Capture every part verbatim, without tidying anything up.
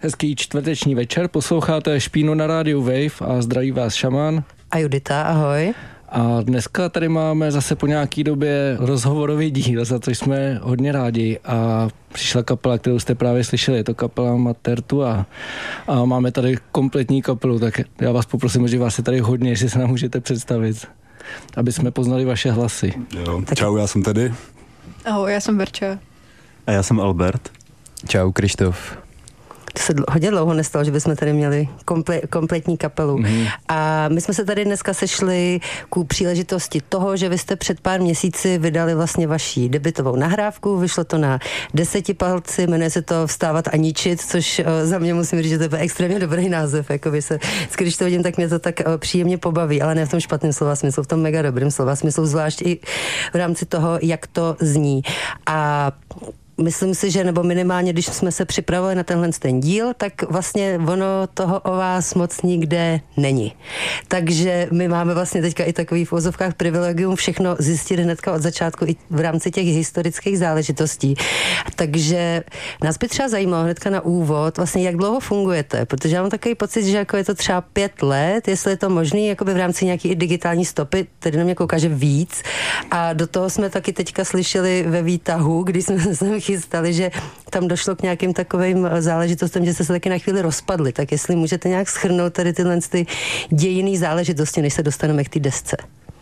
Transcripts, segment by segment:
Hezký čtvrteční večer, posloucháte Špínu na rádiu Wave a zdraví vás Šaman. A Judita, ahoj. A dneska tady máme zase po nějaký době rozhovorový díl, za což jsme hodně rádi a přišla kapela, kterou jste právě slyšeli, je to kapela Matertua a máme tady kompletní kapelu, tak já vás poprosím, že vás je tady hodně, jestli se nám můžete představit, aby jsme poznali vaše hlasy. Jo. Čau, já jsem tady. Ahoj, já jsem Verča. A já jsem Albert. Čau, Krištof. To se hodně dlouho nestalo, že bychom tady měli komple, kompletní kapelu. Mm. A my jsme se tady dneska sešli ku příležitosti toho, že vy jste před pár měsíci vydali vlastně vaší debutovou nahrávku, vyšlo to na deseti palci, jmenuje se to Vstávat a ničit, což uh, za mě musím říct, že to je extrémně dobrý název, jako by se, když to vidím, tak mě to tak uh, příjemně pobaví, ale ne v tom špatném slova smyslu, v tom mega dobrým slova smyslu, zvlášť i v rámci toho, jak to zní. A myslím si, že nebo minimálně, když jsme se připravovali na tenhle ten díl, tak vlastně ono toho o vás moc nikde není. Takže my máme vlastně teďka i takový v ozovkách privilegium všechno zjistit hnedka od začátku i v rámci těch historických záležitostí. Takže nás by třeba zajímalo hnedka na úvod, vlastně jak dlouho fungujete, protože já mám takový pocit, že jako je to třeba pět let, jestli je to možný, jakoby v rámci nějaký i digitální stopy, tedy na mě kouká, že víc. A do toho jsme taky teďka slyšeli ve výtahu, když jsme se chystali, že tam došlo k nějakým takovým záležitostem, že jste se taky na chvíli rozpadli. Tak jestli můžete nějak shrnout tady tyhle ty dějinné záležitosti, než se dostaneme k té desce.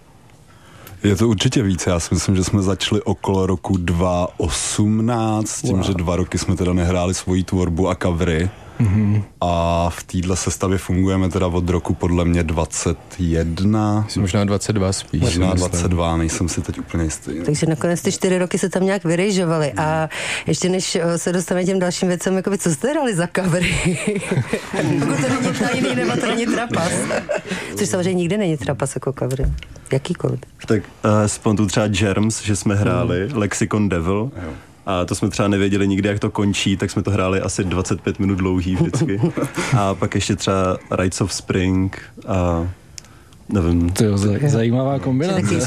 Je to určitě víc. Já si myslím, že jsme začali okolo roku dva tisíce osmnáct, tím, wow. že dva roky jsme teda nehráli svoji tvorbu a covery. Mm-hmm. A v téhle sestavě fungujeme teda od roku podle mě dvacet jedna. Možná dvacet dva spíš. Možná dvacet dva, nejsem si teď úplně jistý. Takže nakonec ty čtyři roky se tam nějak vyrejžovali. Mm. A ještě než se dostaneme těm dalším věcem, jakoby, co jste hrali za covery? Pokud to není tajný, nebo to není trapas. Což samozřejmě nikdy není trapas jako covery. Jakýkoliv. Tak uh, vzpomínám třeba Germs, že jsme hráli, mm. Lexicon Devil. Jo. A to jsme třeba nevěděli nikdy, jak to končí, tak jsme to hráli asi dvacet pět minut dlouhý vždycky. A pak ještě třeba Rites of Spring a nevím. To je zajímavá kombinace.